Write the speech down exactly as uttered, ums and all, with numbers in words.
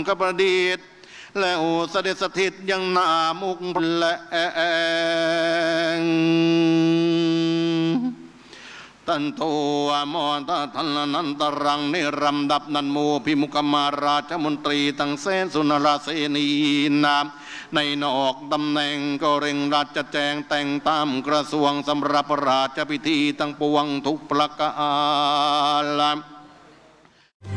กประดิษฐ์แล้วเสด็จสถิตยังนามุกและตันตัวมอตทันนันตรังเนรำดับนันโมพิมุขมาราชมนตรีตั้งเสนสุนราเสนีนามในนอกตำแหน่งก็เร่งรัดจะแจงแต่งตามกระทรวงสำหรับราชพิธีตั้งปวงทุกประการ